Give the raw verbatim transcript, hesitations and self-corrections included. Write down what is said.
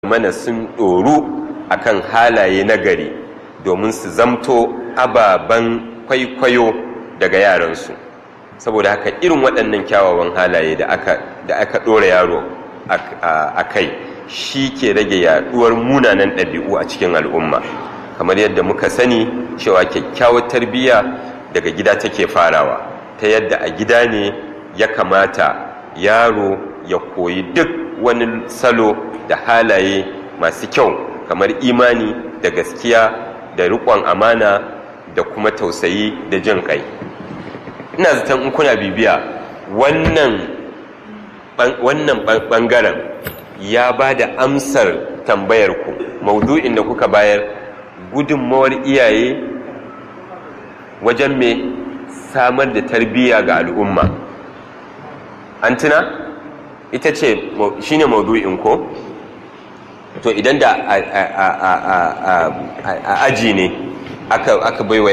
mana sun ɗoru akan halaye na gari domin su zamto ababen kwaikwayo daga yaransu. Saboda haka irin waɗannan kyawawan halaye da aka da aka ɗora yaro a kai shi ke rage yaɗuwar munanan ɗabi'u a cikin al'umma, kamar yadda muka sani cewa kyakkyawar tarbiyya daga gida take farawa, ta yadda a gida ne ya kamata yaro ya koyi duk wani salo da halaye masu kyau kamar imani da gaskiya da riƙon amana da kuma tausayi da jin ƙai. Ina zaton in kuna bibiya wannan wannan ɓangaren ya ba da amsar tambayarku, maudu'in da kuka bayar, gudunmawar iyaye wajen me samar da tarbiyya ga al'umma. An tuna? Ita ce shi ne maudu'in ko? To idan da a aji ne aka baiwa